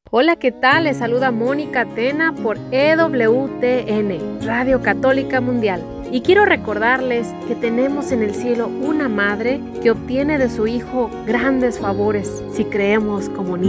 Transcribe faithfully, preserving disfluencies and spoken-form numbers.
Hola, ¿qué tal? Les saluda Mónica Tena por E W T N, Radio Católica Mundial. Y quiero recordarles que tenemos en el cielo una madre que obtiene de su Hijo grandes favores si creemos como niños.